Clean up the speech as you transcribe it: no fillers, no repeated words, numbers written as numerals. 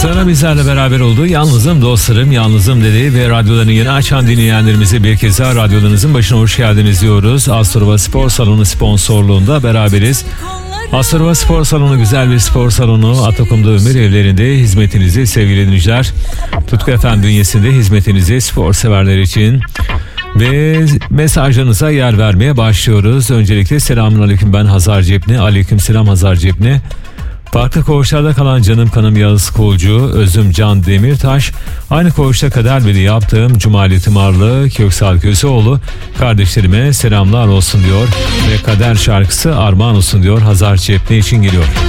Sonra bizlerle beraber oldu. Yalnızım dostlarım, yalnızım dedi ve radyolarını yeni açan dinleyenlerimize bir kez daha radyolarınızın başına hoş geldiniz diyoruz. Astrova Spor Salonu sponsorluğunda beraberiz. Astrova Spor Salonu güzel bir spor salonu. Atakum'da Ömür Evlerinde hizmetinizde sevgili dinleyiciler. Tutku FM bünyesinde hizmetinizde spor severler için. Ve mesajlarınıza yer vermeye başlıyoruz. Öncelikle selamünaleyküm, ben Hazar Cepni. Aleykümselam Hazar Cepni. Farklı koğuşlarda kalan canım kanım Yağız Kulcu, özüm Can Demirtaş, aynı koğuşta kader beni yaptığım Cumali Tımarlı, Köksal Köseoğlu kardeşlerime selamlar olsun diyor ve kader şarkısı armağan olsun diyor Hazar Cepni için geliyor.